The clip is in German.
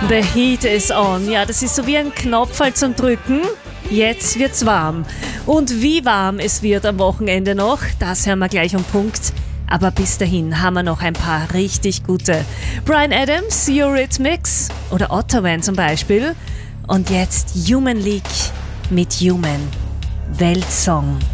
The heat is on. Ja, das ist so wie ein Knopf halt zum Drücken. Jetzt wird's warm. Und wie warm es wird am Wochenende noch, das hören wir gleich um Punkt. Aber bis dahin haben wir noch ein paar richtig gute. Bryan Adams, Eurythmics oder Ottawa zum Beispiel. Und jetzt Human League mit Human. Weltsong.